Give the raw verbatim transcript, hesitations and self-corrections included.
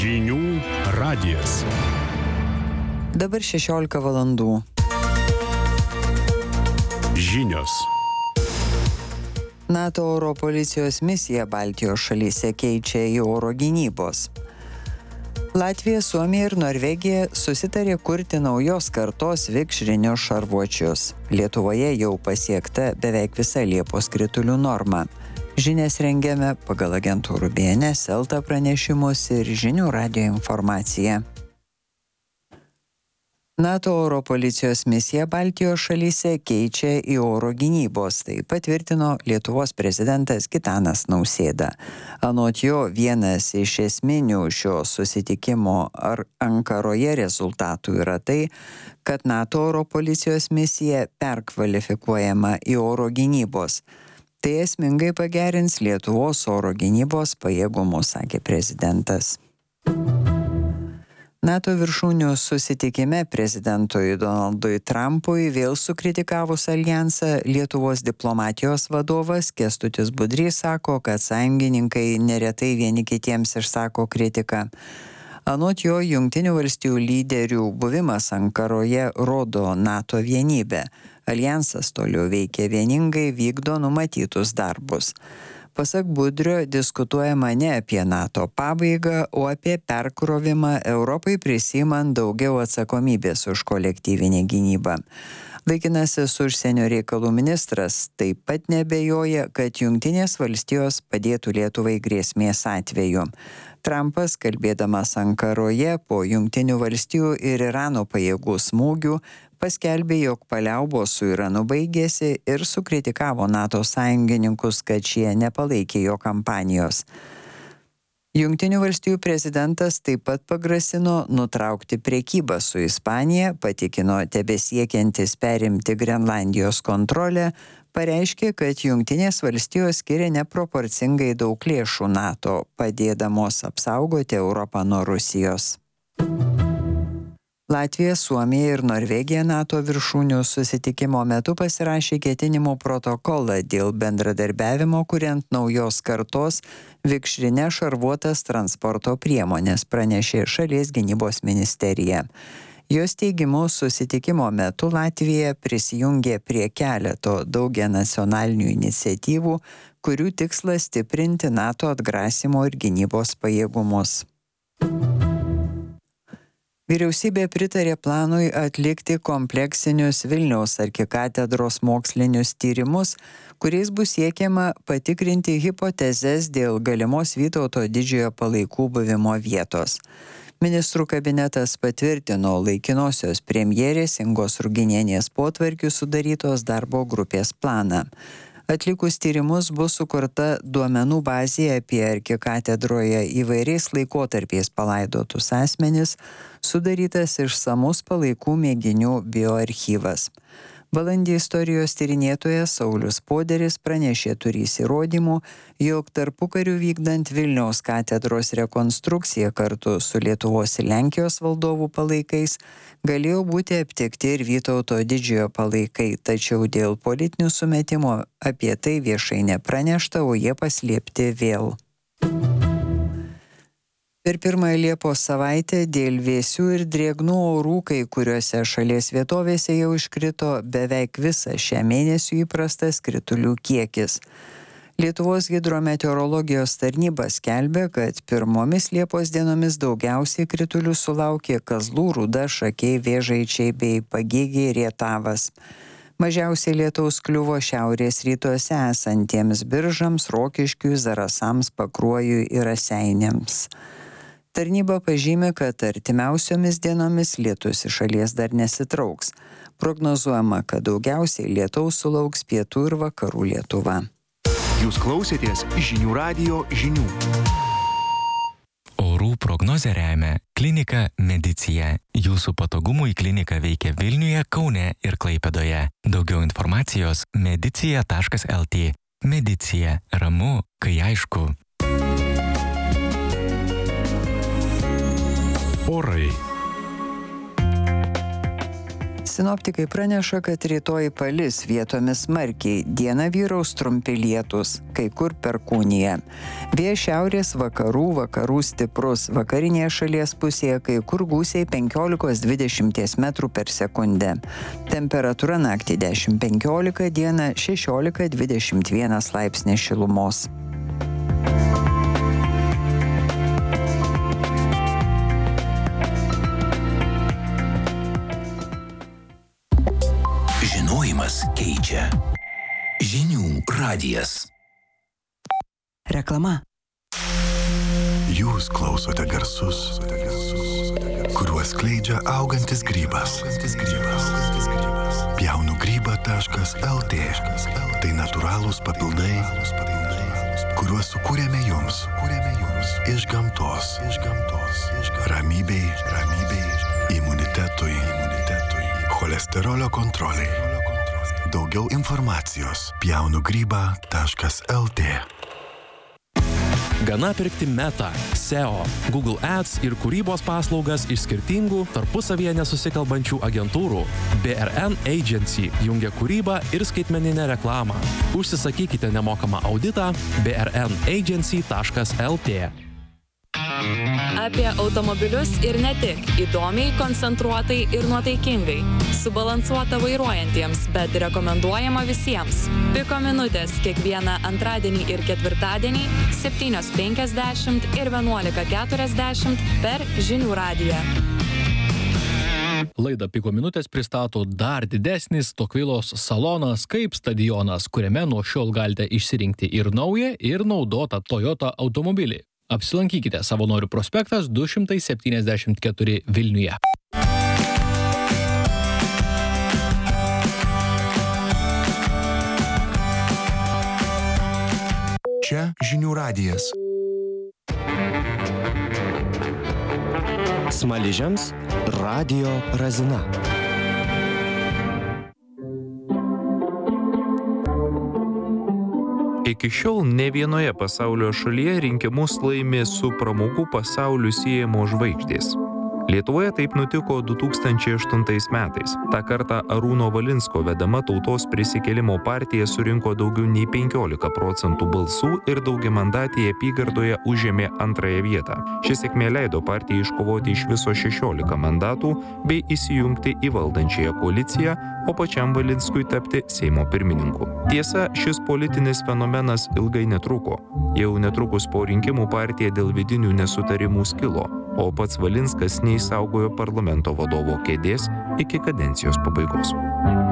Žinių radijas. Dabar šešiolika valandų. Žinios. NATO oro policijos misija Baltijos šalyse keičia į oro gynybos. Latvija, Suomija ir Norvegija susitarė kurti naujos kartos vikšrinius šarvuočius. Lietuvoje jau pasiekta beveik visa Liepos kritulių norma. Žinias rengiame pagal agentūrų B N S, Elta pranešimus ir Žinių radijo informaciją. NATO oro policijos misija Baltijos šalyse keičia į oro gynybos, tai patvirtino Lietuvos prezidentas Gitanas Nausėda. Anot jo, vienas iš esminių šio susitikimo ar Ankaroje rezultatų yra tai, kad NATO oro policijos misija perkvalifikuojama į oro gynybos. Tai esmingai pagerins Lietuvos oro gynybos pajėgumus, sakė prezidentas. NATO viršūnių susitikime prezidentui Donaldui Trumpui vėl sukritikavus aljansą, Lietuvos diplomatijos vadovas Kęstutis Budrys sako, kad sąjungininkai neretai vieni kitiems išsako kritiką. Anot jo, Jungtinių valstijų lyderių buvimas Ankaroje rodo NATO vienybę. Aljansas toliau veikia vieningai, vykdo numatytus darbus. Pasak Budrio, diskutuojama ne apie NATO pabaigą, o apie perkrovimą Europai prisiimant daugiau atsakomybės už kolektyvinę gynybą. Laikinasis užsienio reikalų ministras taip pat neabejoja, kad Jungtinės valstijos padėtų Lietuvai grėsmės atveju. Trumpas, kalbėdamas Ankaroje po Jungtinių valstijų ir Irano pajėgų smūgių, paskelbė, jog paliaubos su Iranu baigėsi ir sukritikavo NATO sąjungininkus, kad šie nepalaikė jo kampanijos. Jungtinių valstijų prezidentas taip pat pagrasino nutraukti prekybą su Ispanija, patikino tebesiekiantis perimti Grenlandijos kontrolę, pareiškė, kad Jungtinės valstijos skiria neproporcingai daug lėšų NATO, padėdamos apsaugoti Europą nuo Rusijos. Latvija, Suomija ir Norvegija NATO viršūnių susitikimo metu pasirašė ketinimų protokolą dėl bendradarbiavimo, kuriant naujos kartos vikšrines šarvuotas transporto priemonės, pranešė šalies gynybos ministerija. Jos teigimu, susitikimo metu Latvija prisijungė prie keleto daugianacionalinių iniciatyvų, kurių tikslas stiprinti NATO atgrasymo ir gynybos pajėgumus. Vyriausybė pritarė planui atlikti kompleksinius Vilniaus arkikatedros mokslinius tyrimus, kuriais bus siekiama patikrinti hipotezes dėl galimos Vytauto Didžiojo palaikų buvimo vietos. Ministrų kabinetas patvirtino laikinosios premjerės Ingos Ruginienės potvarkiu sudarytos darbo grupės planą. Atlikus tyrimus bus sukurta duomenų bazė apie arkikatedroje įvairiais laikotarpiais palaidotus asmenis, sudarytas išsamus palaikų mėginių bioarchyvas. Balandį istorijos tyrinėtojas Saulius Poderis pranešė turys įrodymų, jog tarpukariu vykdant Vilniaus katedros rekonstrukciją kartu su Lietuvos ir Lenkijos valdovų palaikais galėjo būti aptikti ir Vytauto Didžiojo palaikai, tačiau dėl politinių sumetimų apie tai viešai nepranešta, o jie paslėpti vėl. Per pirmąją Liepos savaitę dėl vėsių ir drėgnų orų kai kuriuose šalies vietovėse jau iškrito beveik visą šią mėnesį įprastas kritulių kiekis. Lietuvos hidrometeorologijos tarnyba skelbia, kad pirmomis Liepos dienomis daugiausiai kritulių sulaukė Kazlų, Rūda, Šakiai, Vėžaičiai bei Pagėgiai, Rietavas. Mažiausiai lietaus kliuvo šiaurės rytuose esantiems Biržams, Rokiškiui, Zarasams, Pakruojui ir Raseiniams. Tarnyba pažymė, kad artimiausiomis dienomis lietus iš šalies dar nesitrauks. Prognozuojama, kad daugiausiai lietaus sulauks pietų ir vakarų Lietuva. Jūs klausėtės Žinių radijo žinių. Orų prognozę remia Klinika Medicija. Jūsų patogumui klinika veikia Vilniuje, Kaune ir Klaipėdoje. Daugiau informacijos medicija taškas el tė. Medicija. Ramu, kai aišku. Orai. Sinoptikai praneša, kad rytoj palis vietomis smarkiai, dieną vyraus trumpi lietūs, kai kur perkūnija. Vėjas šiaurės vakarų, vakarų stiprus, vakarinėje šalies pusėje kai kur gūsiai penkiolika dvidešimt metrų per sekundę. Temperatūra naktį dešimt penkiolika, dieną šešiolika dvidešimt vienas laipsnis šilumos. Žinojimas keičia. Žinių radijas. Reklama. Jūs klausote garsus, kuriuos skleidžia augantis grybas. pjaunu grybą taškas el tė. Tai natūralūs papildai, kuriuos sukūrėme jums iš gamtos. Ramybei, ramybei, imunitetui, imunitetui, cholesterolio kontroliai. Daugiau informacijos pjaunu grybą taškas el tė. Gana pirkti Meta, S E O, Google Ads ir kūrybos paslaugas iš skirtingų, tarpusavyje nesusikalbančių agentūrų. B R N Agency jungia kūrybą ir skaitmeninę reklamą. Užsisakykite nemokamą auditą b r n agency taškas el tė. Apie automobilius ir ne tik. Įdomiai, koncentruotai ir nuotaikingai. Subalansuota vairuojantiems, bet rekomenduojama visiems. Piko minutės kiekvieną antradienį ir ketvirtadienį septynios penkiasdešimt ir vienuolika keturiasdešimt per Žinių radiją. Laidą Piko minutės pristato dar didesnis Tokvilos salonas kaip stadionas, kuriame nuo šiol galite išsirinkti ir naują, ir naudotą Toyota automobilį. Apsilankykite Savanorių prospektas du šimtai septyniasdešimt keturi Vilniuje. Čia Žinių radijas. Smaližiams Radio Razina. Iki šiol ne vienoje pasaulio šalyje rinkimus laimė su pramogų pasauliu siejamos žvaigždės. Lietuvoje taip nutiko du tūkstančiai aštuntais metais. Ta kartą Arūno Valinsko vedama Tautos prisikėlimo partija surinko daugiau nei penkiolika procentų balsų ir daugiamandatėje apygardoje užėmė antrąją vietą. Ši sėkmė leido partijai iškovoti iš viso šešiolika mandatų bei įsijungti į valdančiąją koaliciją, o pačiam Valinskui tapti Seimo pirmininku. Tiesa, šis politinis fenomenas ilgai netruko. Jau netrukus po rinkimų partija dėl vidinių nesutarimų skilo, o pats Valinskas neišsaugojo parlamento vadovo kėdės iki kadencijos pabaigos.